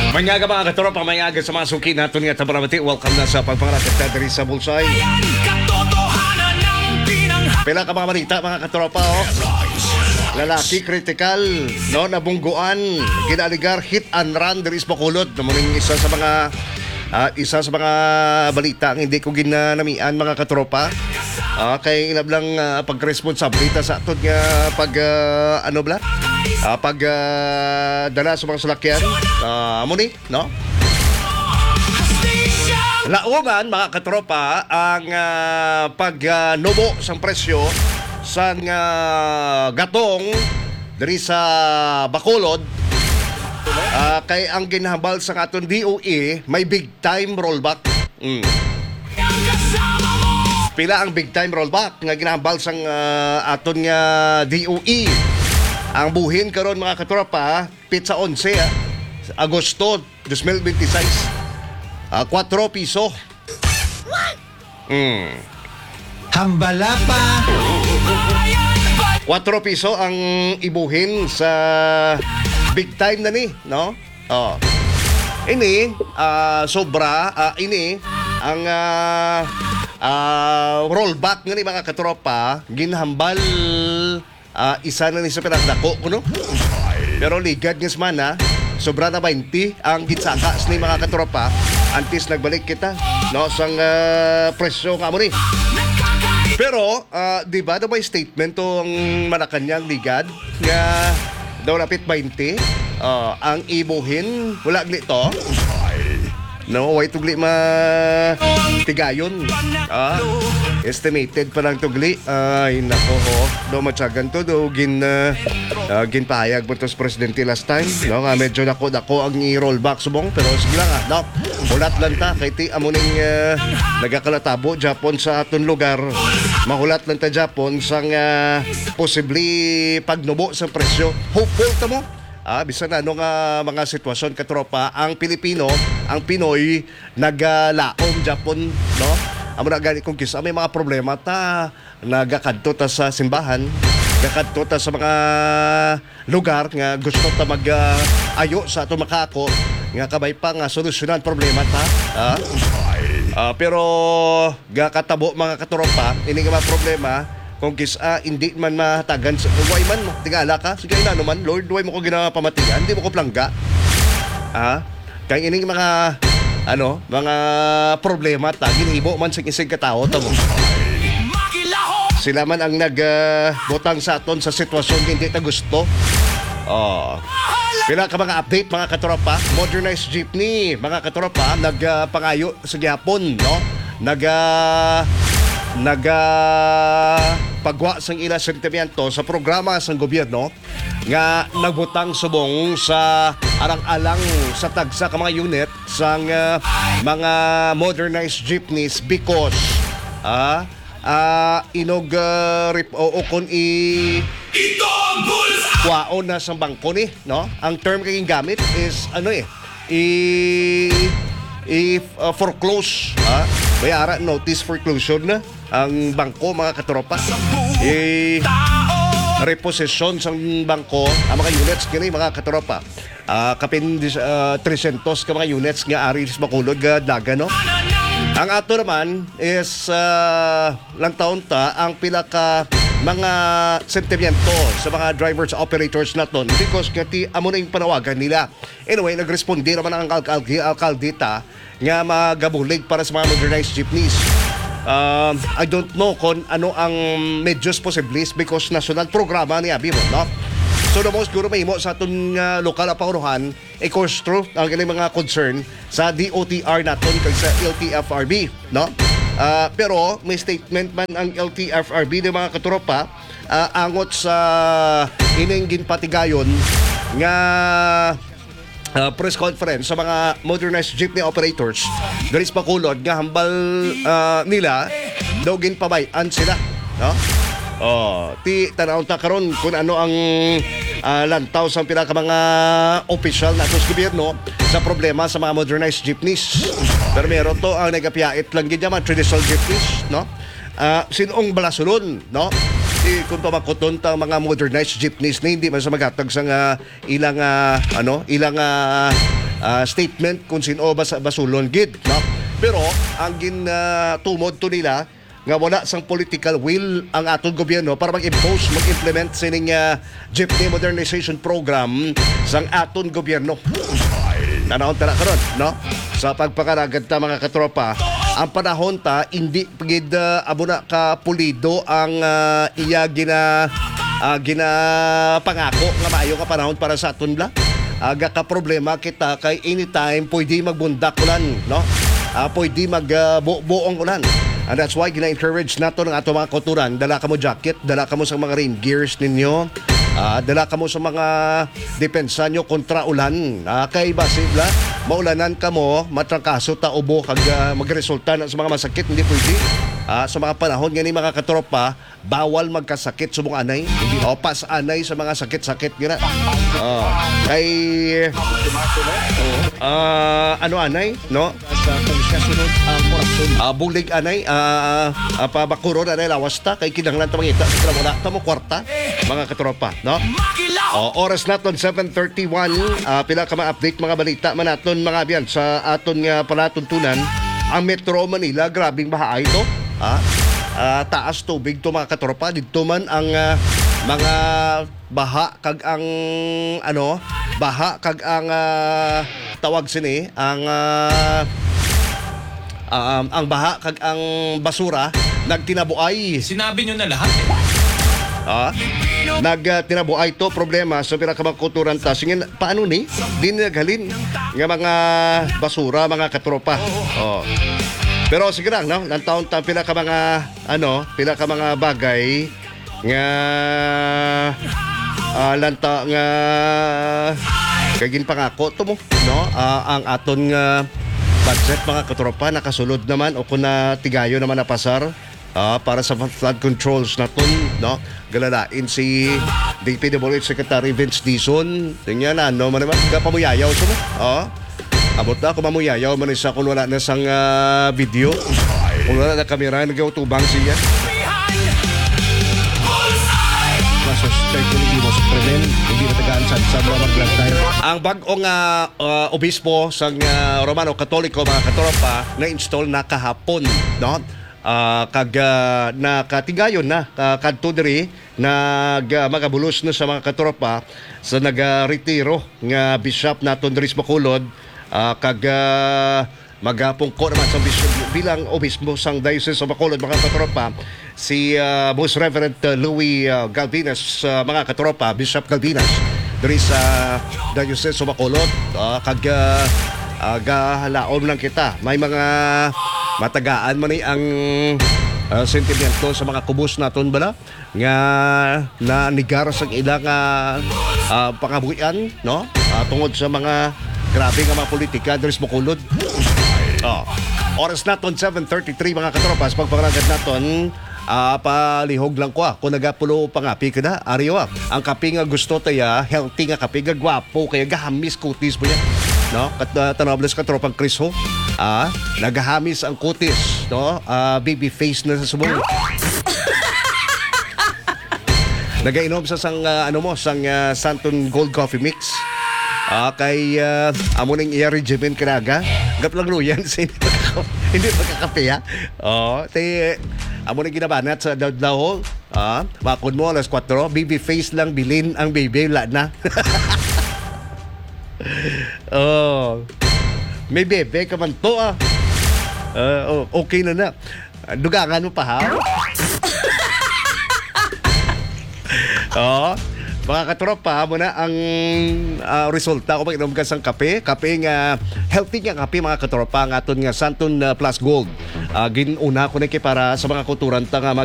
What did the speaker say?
Manyaga mga katropa, manyaga sa mga suki natin nga tabaramati. Welcome na sa pagpangarakit na diri sa Bulsay. Pila ka mga balita mga katropa, oh. Lalaki critical, no, nabungguan, ginaligar hit and run diri sa Bacolod. Namuning isa sa mga balita ang hindi ko ginanamian mga katropa. Kay inablang pagresponsablita sa aton nga dala sa mga salakyan. Muni, no? Lauman mga katropa ang pagnubo sa presyo sa gatong diri sa Bacolod. Kay ang ginahambal sa aton DOE may big time rollback. Pila ang big time rollback nga ginahambal sa aton nga DOE. Ang buhin karon mga katropa pizza 11 Agosto 2026 4 piso. Hambala pa. 4 piso ang ibuhin sa big time na ni, no? Ini sobra ini ang rollback nga ni mga katropa ginhambal isa na ni sa pinagdako kuno. Pero ligad nga semana sobra na 20 ang gitsakas ni mga katropa antes nagbalik kita, no, sang presyo nga mo ni. Pero di ba daw may statement tong Malacanang ligad nga daw lapit 20 ang ibuhin wala nito. No, way tugli tigayon. Estimated pa lang tugli. Ay, nako ho. Do matyagan to. Do ginpahayag mo to sa presidente last time. No, nga medyo dako ang i-rollback subong. Pero sige lang no. Hulat lang ta. Kay ti amuning nagakalatabo Japon sa aton lugar. Mahulat lang ta Japon sang possibly pagnubo sa presyo. Hopeful ta mo. Bisan ano nga mga sitwasyon katropa ang Pilipino, ang Pinoy naglaom Japon, no? Amo na gani kung kisa may mga problema ta nagakadto ta sa simbahan, gakadto ta sa mga lugar nga gusto ta ayo sa ato makako nga kabay pa nga solusyonan problema ta. Pero gakatabo mga katropa ini nga mga problema kung kisa hindi man mahatagan sa way man mo tigala ka sige ina naman Lord way mo ko ginapamatigan hindi mo ko plangga kay ining mga mga problema ta ginhibo man sa isig katao ta mo sila man ang nagbutang sa aton sa sitwasyon hindi ta gusto. Pila ka mga update mga katropa modernized jeepney mga katropa nagpangayo sa gihapon, no, pagwa sang ila sentimiento sa programa sang gobyerno nga nagbutang subong sa alang-alang sa tagsa ka mga unit sang mga modernized jeepneys because kon kwaon na sa bangko ni, no? Ang term kayong gamit is foreclose, bayara notice foreclosure na ang bangko mga katropa. Repossession sa bangko ang mga units kini mga katropa. Kapin 300 ka mga units nga ari sa Bacolod daga, no. Ang ato naman is lang taon ta ang pila ka mga sentimiento sa mga drivers operators naton because kati amo na yung panawagan nila. Anyway, nagresponde naman ang alkaldita nga magabulig para sa mga modernized jeepneys. I don't know kung ano ang medyos posibles because national programa ni Abi mo, no? So na mo siguro mahimo sa atong lokal na paunuhan i-construe ang ilang mga concern sa DOTR naton kag sa LTFRB, no? Pero may statement man ang LTFRB ng mga katropa angot sa ining ginpatigayon nga press conference sa mga modernized jeepney operators diri sa Bacolod nga hambal nila daw ginpabayan sila, no? Ti tanaw ta karon kung ano ang lantaw sa pinaka mga official na sa gobyerno sa problema sa mga modernized jeepneys. Pero meron to ang nagapiyait lang gid mga traditional jeepneys, no? Sinong balasulon, no? Kung pamakuton ta mga modernized jeepneys na hindi man sa maghatag sa ilang statement kung sino basulon gid, no? Pero ang tumod to nila nga wala sang political will ang atong gobyerno para mag-impose, mag-implement sining jeepney modernization program sang aton gobyerno. Nanahon ta na karon, no? Sa pagpakaragad ta mga katropa, ang panahon ta hindi pagid abo na ka pulido ang iya pangako nga maayo ka panahon para sa aton la. Aga ka problema kita kay anytime pwede magbundak ulan, no? Pwede magbuong ulan. And that's why gina-encourage nato ng ato mga kulturan, dala ka mo jacket, dala ka mo sa mga rain gears ninyo, dala ka mo sa mga depensa nyo kontra ulan. Kay basibla, maulanan ka mo, matrangkaso ta ubo kag magresulta na sa mga masakit, hindi pwede. Sa mga panahon nga ni mga katropa, bawal magkasakit sa mga anay. Hindi pas anay sa mga sakit-sakit gina. Kay ano anay, no? Sa kasunod ang korupsyon. Bulig anay, pabakuro anay lawasta kay kinahanglan ta mangita sa wala ta mo kwarta mga katropa, no? Oras naton 7:31, pila ka ma-update mga balita man naton mga biyan sa aton nga palatuntunan. Ang Metro Manila grabing baha ito. Taas tubig to mga katropa, dito man ang mga baha kag ang tawag sini ang baha kag ang basura nagtinabuay. Sinabi nyo na lahat Nagtinabuay to problema sa pinakamakuluran ta. Singin paano ni dinaghalin nga mga basura mga katropa. Pero sige lang, no? Lang taon pila ka mga bagay nga lanta nga kagin pangako to mo, no? Ang aton budget mga katropa nakasulod naman o kung na tigayo naman na pasar para sa flood controls naton, no? Galalain si DPWH Secretary Vince Dizon. Tingnan na, no? Man naman pamuyayaw to mo. Abot na ako mamuyayaw man isa kung wala na sang video. Kung wala na kamera, nag-utubang siya. Masuspect kung hindi mo sa premen, hindi matagaan sa mga maglantay. Ang bagong obispo sang Romano Katoliko, mga katropa, na-install na kahapon, no? Nakatigayon na kadto diri magabulos na sa mga katropa sa nag-retiro nga bishop naton diri sa Bacolod. Magapungko naman sa bilang obispo sang Diocese of Bacolod mga katropa si Most Reverend Louis Galvinas, mga katropa, Bishop Galvinas diri sa Diocese of Bacolod. Gahalaom lang kita, may mga matagaan man ni ang sentimento sa mga kubos naton bala nga nanigar sa ilang pangabuyan, no? Tungod sa mga grabe nga mga politika diri sa Bacolod. Oras naton 7:33 mga katropas, pagpangaragad naton palihog lang ko kung nagapulo pangapi ka na ariwa ang kape nga gusto taya healthy nga kape nga gwapo kaya gahamis kutis mo yan, no? Tanables katropang Chris ho, nagahamis ang kutis, no? Baby face na sa subong. Nagainom sa sang Santon Gold Coffee Mix. Kay amo ning iya regimen kanaga gaplang luyan hindi magkakape ha. Amo ning ginabanat sa daw bakod mo alas 4 baby face lang bilin ang baby wala na. May bebe ka man to okay na dugangan mo pa ha. Mga katropa, muna ang resulta kung mag-inom ka sang kape nga healthy nga kape mga katropa, ang aton nga Santon Plus Gold. Ginuna ko na para sa mga kulturan ta nga